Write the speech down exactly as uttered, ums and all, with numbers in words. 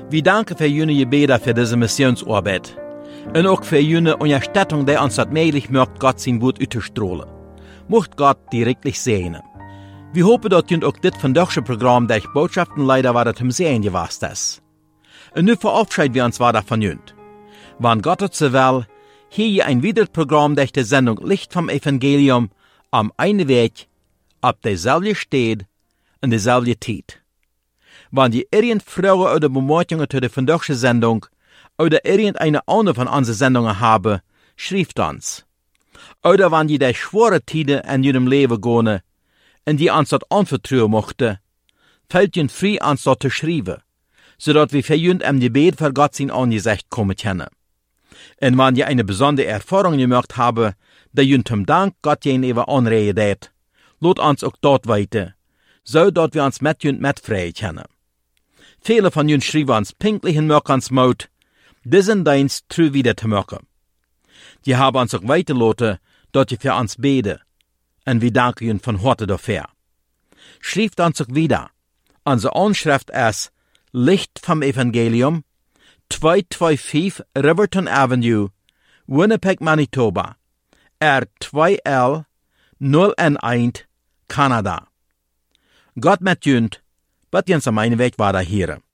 Wir danken für jene Gebete für diese Missionsarbeit. Und auch für jene Unterstützung, die uns das möglich macht, Gott sein Wort auszustrahlen. Mocht Gott direktlich segnen. Wir hoffen, dass ihr auch das vandaagse Programm durch Botschaften leider war, das im Sehen gewast ist. Und nu verabschieden wir uns weiter von jünd. Wann Gott es so will, hier ein weiteres Programm durch die Sendung Licht vom Evangelium am einen Weg, ab derselbe steht in derselbe Zeit. Wenn die irgend Fragen oder Bemerkungen zu der vandaagse Sendung oder irgendeine andere von unseren Sendungen haben, schreibt uns. Oder wenn die durch schwere Tiden in ihrem Leben gehen, und die uns das anvertrauen möchte, fällt ihnen frei, uns das zu schreiben, sodass wir für ihnen im Gebet für Gott sein Angesicht kommen können. Und wenn die eine besondere Erfahrung gemacht haben, die ihnen zum Dank Gott gegenüber anregen hat, lot uns auch dort weiter, so dass wir uns mit ihnen mitfreien können. Viele von ihnen schreiben uns pinklich und machen uns Mut, diesen Dienst treu wieder zu machen. Die haben uns auch weitergelassen, dass sie für uns beten, und wir danken ihnen von Harte dafür. Schreibt uns auch wieder. Unsere Anschrift ist Licht vom Evangelium, zweihunderfünfundzweißig Riverton Avenue, Winnipeg, Manitoba, R zwei L null eins, Kanada. Gott mit jünd, bet jens am einen Weg weiter hier.